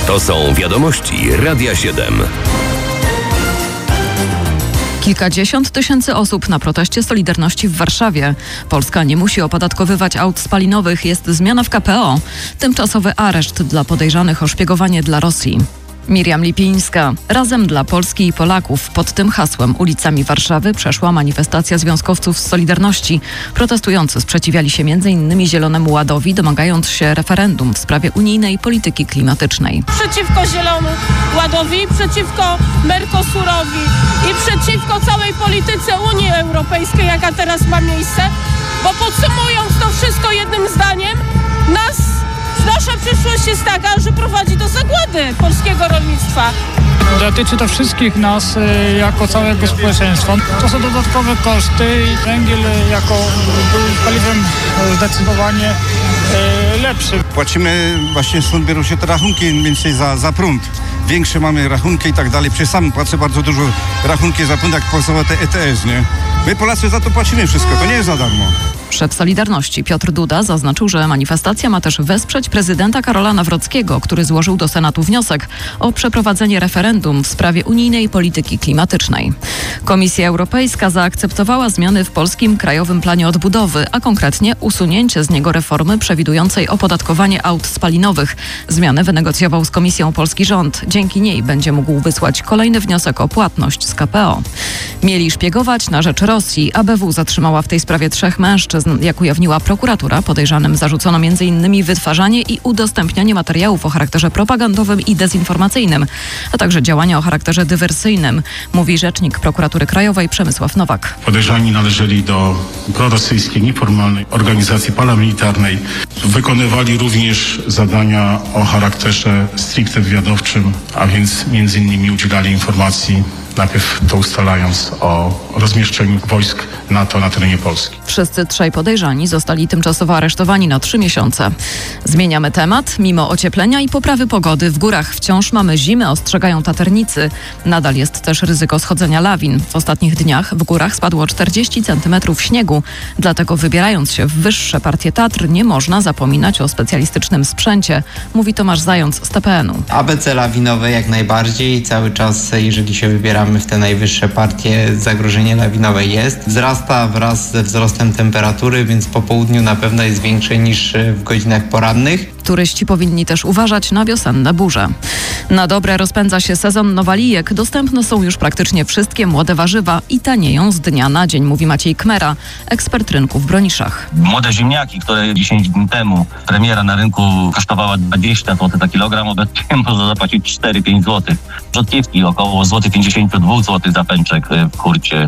To są wiadomości Radia 7. Kilkadziesiąt tysięcy osób na proteście Solidarności w Warszawie. Polska nie musi opodatkowywać aut spalinowych, jest zmiana w KPO. Tymczasowy areszt dla podejrzanych o szpiegowanie dla Rosji. Miriam Lipińska. Razem dla Polski i Polaków. Pod tym hasłem ulicami Warszawy przeszła manifestacja związkowców z Solidarności. Protestujący sprzeciwiali się m.in. Zielonemu Ładowi, domagając się referendum w sprawie unijnej polityki klimatycznej. Przeciwko Zielonemu Ładowi, przeciwko Mercosurowi i przeciwko całej polityce Unii Europejskiej, jaka teraz ma miejsce, bo podsumując to wszystko jednym zdaniem, nasza przyszłość jest taka, że prowadzi do zagłady polskiego rolnictwa. Dotyczy to wszystkich nas jako całego społeczeństwa. To są dodatkowe koszty i węgiel jako paliwem zdecydowanie lepszy. Płacimy, właśnie stąd biorą się te rachunki mniej więcej za prąd. Większe mamy rachunki i tak dalej. Przecież sam płacę bardzo dużo rachunki za prąd, jak płacowe te ETS, nie? My Polacy za to płacimy wszystko, to nie jest za darmo. Szef Solidarności Piotr Duda zaznaczył, że manifestacja ma też wesprzeć prezydenta Karola Nawrockiego, który złożył do Senatu wniosek o przeprowadzenie referendum w sprawie unijnej polityki klimatycznej. Komisja Europejska zaakceptowała zmiany w polskim Krajowym Planie Odbudowy, a konkretnie usunięcie z niego reformy przewidującej opodatkowanie aut spalinowych. Zmianę wynegocjował z Komisją polski rząd. Dzięki niej będzie mógł wysłać kolejny wniosek o płatność z KPO. Mieli szpiegować na rzecz Rosji. ABW zatrzymała w tej sprawie 3 mężczyzn. Jak ujawniła prokuratura, podejrzanym zarzucono m.in. wytwarzanie i udostępnianie materiałów o charakterze propagandowym i dezinformacyjnym, a także działania o charakterze dywersyjnym, mówi rzecznik Prokuratury Krajowej Przemysław Nowak. Podejrzani należeli do prorosyjskiej, nieformalnej organizacji paramilitarnej. Wykonywali również zadania o charakterze stricte wywiadowczym, a więc m.in. udzielali informacji, najpierw to ustalając o rozmieszczeniu wojsk NATO na terenie Polski. Wszyscy 3 podejrzani zostali tymczasowo aresztowani na 3 miesiące. Zmieniamy temat. Mimo ocieplenia i poprawy pogody w górach wciąż mamy zimę, ostrzegają taternicy. Nadal jest też ryzyko schodzenia lawin. W ostatnich dniach w górach spadło 40 cm śniegu. Dlatego wybierając się w wyższe partie Tatr nie można zapominać o specjalistycznym sprzęcie, mówi Tomasz Zając z TPN-u. ABC lawinowe jak najbardziej. Cały czas, jeżeli się wybieramy w te najwyższe partie, zagrożenie lawinowe jest. Wzrasta wraz ze wzrostem temperatury, więc po południu na pewno jest większe niż w godzinach porannych. Turyści powinni też uważać na wiosenne burze. Na dobre rozpędza się sezon nowalijek. Dostępne są już praktycznie wszystkie młode warzywa i tanieją z dnia na dzień, mówi Maciej Kmera, ekspert rynku w Broniszach. Młode ziemniaki, które 10 dni temu premiera na rynku kosztowała 20 zł za kilogram, obecnie można zapłacić 4-5 zł. Rzodkiewki około 52 zł za pęczek w hurcie.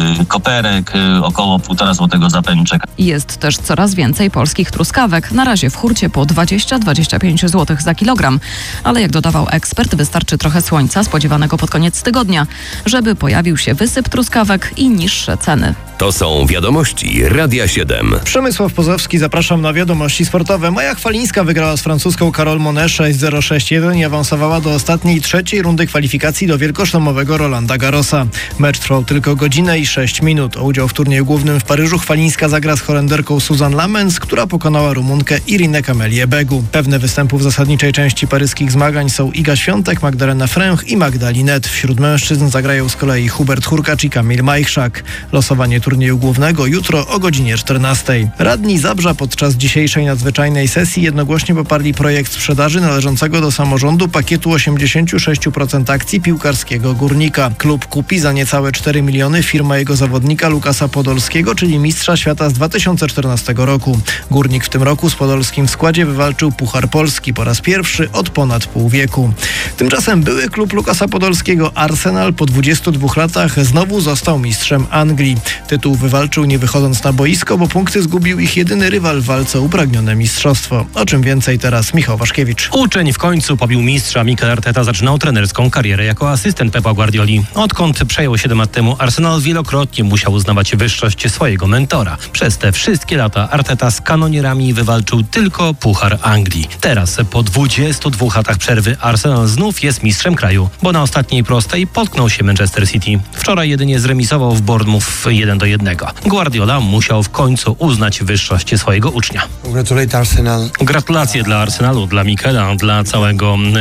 Koperek około 1,5 zł za pęczek. Jest też coraz więcej polskich truskawek. Na razie w hurcie po 20-25 zł za kilogram. Ale jak dodawał ekspert, wystarczy trochę słońca spodziewanego pod koniec tygodnia, żeby pojawił się wysyp truskawek i niższe ceny. To są wiadomości Radia 7. Przemysław Pozowski, zapraszam na wiadomości sportowe. Maja Chwalińska wygrała z francuską Carole Monet 6-0, 6-1 i awansowała do ostatniej 3. rundy kwalifikacji do wielkoszlemowego Rolanda Garrosa. Mecz trwał tylko godzinę i 6 minut. O udział w turnieju głównym w Paryżu Chwalińska zagra z Holenderką Suzanne Lamens, która pokonała Rumunkę Irinę Kamelię Begu. Pewne występów w zasadniczej części paryskich zmagań są Iga Świątek, Magdalena Fręch i Magda Linette. Wśród mężczyzn zagrają z kolei Hubert Hurkacz i Kamil Majchrzak. Losowanie turnieju głównego jutro o godzinie 14. Radni Zabrza podczas dzisiejszej nadzwyczajnej sesji jednogłośnie poparli projekt sprzedaży należącego do samorządu pakietu 86% akcji piłkarskiego Górnika. Klub kupi za niecałe 4 miliony firmę jego zawodnika Lukasa Podolskiego, czyli mistrza świata z 2014 roku. Górnik w tym roku z Podolskim w składzie wywalczył Puchar Polski po raz pierwszy od ponad pół wieku. Tymczasem były klub Lukasa Podolskiego Arsenal po 22 latach znowu został mistrzem Anglii. Tytuł wywalczył nie wychodząc na boisko, bo punkty zgubił ich jedyny rywal w walce o upragnione mistrzostwo. O czym więcej teraz Michał Waszkiewicz. Uczeń w końcu pobił mistrza. Mikel Arteta zaczynał trenerską karierę jako asystent Pepa Guardioli. Odkąd przejął 7 lat temu Arsenal wielokrotnie musiał uznawać wyższość swojego mentora. Przez te wszystkie lata Arteta z kanonierami wywalczył tylko Puchar Anglii. Teraz po 22 latach przerwy Arsenal znów jest mistrzem kraju, bo na ostatniej prostej potknął się Manchester City. Wczoraj jedynie zremisował w Bournemouth 1-1. Guardiola musiał w końcu uznać wyższość swojego ucznia. Gratulacje dla Arsenalu, dla Mikela, dla całego